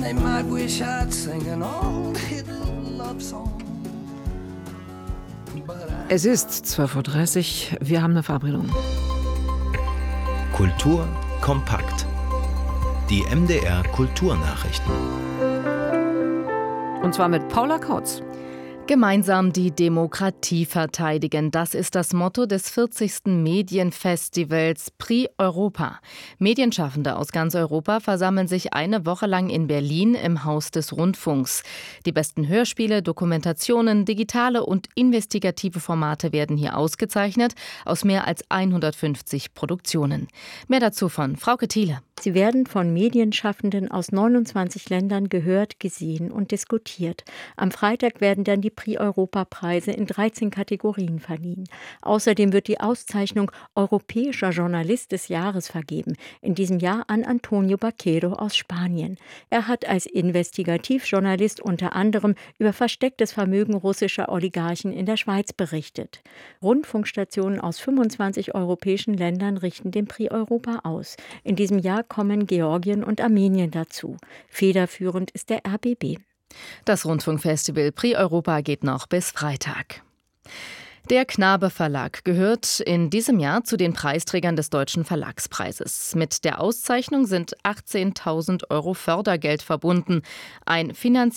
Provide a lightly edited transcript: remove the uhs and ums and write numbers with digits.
They might wish I'd sing an old hit love song. Es ist 12:30 Uhr, wir haben eine Verabredung. Kultur kompakt. Die MDR Kulturnachrichten. Und zwar mit Paula Kautz. Gemeinsam die Demokratie verteidigen. Das ist das Motto des 40. Medienfestivals Prix Europa. Medienschaffende aus ganz Europa versammeln sich eine Woche lang in Berlin im Haus des Rundfunks. Die besten Hörspiele, Dokumentationen, digitale und investigative Formate werden hier ausgezeichnet aus mehr als 150 Produktionen. Mehr dazu von Frauke Thiele. Sie werden von Medienschaffenden aus 29 Ländern gehört, gesehen und diskutiert. Am Freitag werden dann die Prix-Europa-Preise in 13 Kategorien verliehen. Außerdem wird die Auszeichnung Europäischer Journalist des Jahres vergeben, in diesem Jahr an Antonio Baquero aus Spanien. Er hat als Investigativjournalist unter anderem über verstecktes Vermögen russischer Oligarchen in der Schweiz berichtet. Rundfunkstationen aus 25 europäischen Ländern richten den Prix Europa aus. In diesem Jahr kommen Georgien und Armenien dazu. Federführend ist der RBB. Das Rundfunkfestival Prix Europa geht noch bis Freitag. Der Knabe Verlag gehört in diesem Jahr zu den Preisträgern des Deutschen Verlagspreises. Mit der Auszeichnung sind 18.000 € Fördergeld verbunden. Ein